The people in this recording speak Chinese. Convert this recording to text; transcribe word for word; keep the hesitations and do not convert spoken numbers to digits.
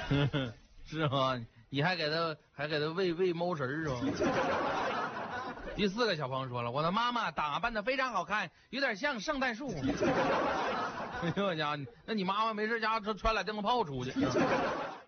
是吗？你还给他还给他喂喂猫食是吧？第四个小朋友说了，我的妈妈打扮的非常好看，有点像圣诞树。哎呦我家，那你妈妈没事家穿俩电灯泡出去。